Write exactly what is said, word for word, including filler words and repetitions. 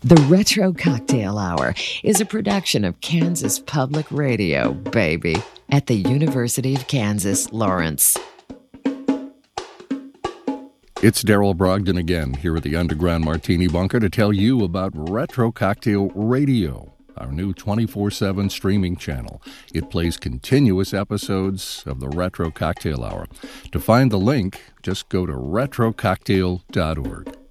The Retro Cocktail Hour is a production of Kansas Public Radio, baby, at the University of Kansas, Lawrence. It's Daryl Brogdon again, here at the Underground Martini Bunker to tell you about Retro Cocktail Radio, our new twenty-four seven streaming channel. It plays continuous episodes of the Retro Cocktail Hour. To find the link, just go to retro cocktail dot org.